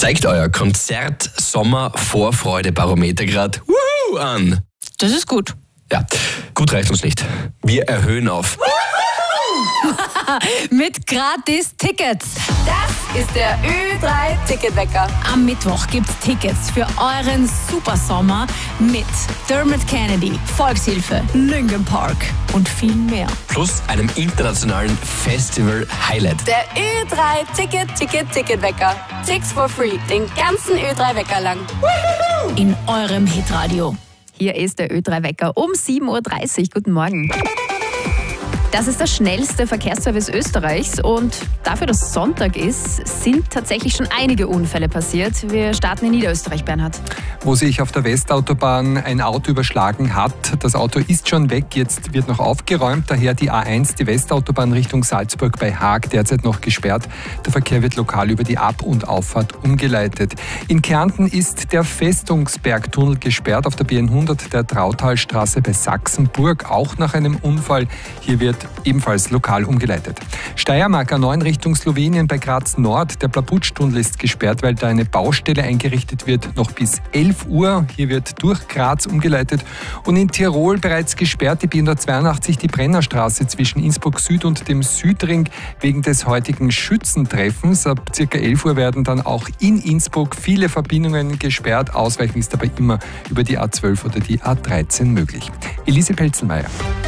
Zeigt euer Konzert-Sommer-Vorfreude-Barometer gerade an. Das ist gut. Ja, gut reicht uns nicht. Wir erhöhen auf. Mit Gratis-Tickets. Das ist der Ö3-Ticketwecker. Am Mittwoch gibt's Tickets für euren Supersommer mit Dermot Kennedy, Volkshilfe, Linkin Park und viel mehr. Plus einem internationalen Festival-Highlight. Der Ö3-Ticketwecker. Tickets for free. Den ganzen Ö3-Wecker lang. In eurem Hitradio. Hier ist der Ö3-Wecker um 7.30 Uhr. Guten Morgen. Das ist der schnellste Verkehrsservice Österreichs und dafür, dass Sonntag ist, sind tatsächlich schon einige Unfälle passiert. Wir starten in Niederösterreich, Bernhard. Wo sich auf der Westautobahn ein Auto überschlagen hat. Das Auto ist schon weg, jetzt wird noch aufgeräumt. Daher die A1, die Westautobahn Richtung Salzburg bei Haag, derzeit noch gesperrt. Der Verkehr wird lokal über die Ab- und Auffahrt umgeleitet. In Kärnten ist der Festungsbergtunnel gesperrt auf der B100 der Trautalstraße bei Sachsenburg, auch nach einem Unfall. Hier wird ebenfalls lokal umgeleitet. Steiermark A9 Richtung Slowenien bei Graz Nord. Der Plaputsch-Tunnel ist gesperrt, weil da eine Baustelle eingerichtet wird, noch bis 11 Uhr. Hier wird durch Graz umgeleitet. Und in Tirol bereits gesperrt die B182, die Brennerstraße zwischen Innsbruck Süd und dem Südring wegen des heutigen Schützentreffens. Ab ca. 11 Uhr werden dann auch in Innsbruck viele Verbindungen gesperrt. Ausweichen ist dabei immer über die A12 oder die A13 möglich. Elise Pelzelmeier.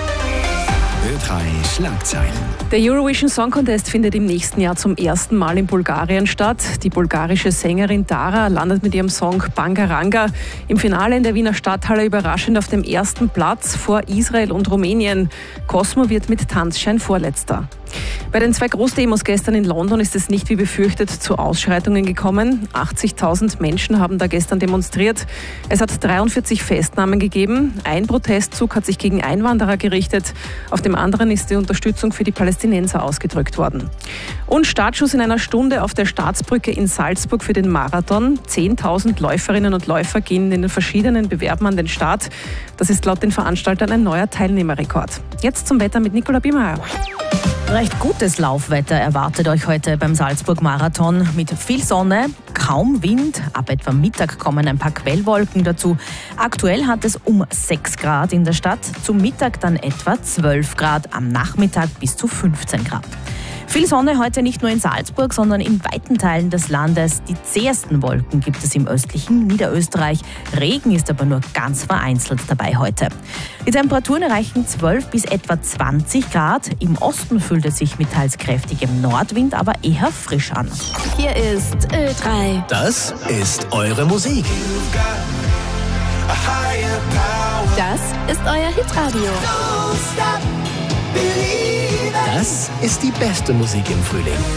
Ö3 Schlagzeilen. Der Eurovision Song Contest findet im nächsten Jahr zum ersten Mal in Bulgarien statt. Die bulgarische Sängerin Dara landet mit ihrem Song Bangaranga im Finale in der Wiener Stadthalle überraschend auf dem ersten Platz vor Israel und Rumänien. Cosmo wird mit Tanzschein Vorletzter. Bei den 2 Großdemos gestern in London ist es nicht wie befürchtet zu Ausschreitungen gekommen. 80.000 Menschen haben da gestern demonstriert. Es hat 43 Festnahmen gegeben. Ein Protestzug hat sich gegen Einwanderer gerichtet. Auf dem anderen ist die Unterstützung für die Palästinenser ausgedrückt worden. Und Startschuss in einer Stunde auf der Staatsbrücke in Salzburg für den Marathon. 10.000 Läuferinnen und Läufer gehen in den verschiedenen Bewerben an den Start. Das ist laut den Veranstaltern ein neuer Teilnehmerrekord. Jetzt zum Wetter mit Nicola Bimmer. Recht gutes Laufwetter erwartet euch heute beim Salzburg-Marathon mit viel Sonne, kaum Wind. Ab etwa Mittag kommen ein paar Quellwolken dazu. Aktuell hat es um 6 Grad in der Stadt, zum Mittag dann etwa 12 Grad, am Nachmittag bis zu 15 Grad. Viel Sonne heute nicht nur in Salzburg, sondern in weiten Teilen des Landes. Die zähesten Wolken gibt es im östlichen Niederösterreich. Regen ist aber nur ganz vereinzelt dabei heute. Die Temperaturen erreichen 12 bis etwa 20 Grad. Im Osten fühlt es sich mit teils kräftigem Nordwind aber eher frisch an. Hier ist Ö3. Das ist eure Musik. Das ist euer Hitradio. Das ist die beste Musik im Frühling.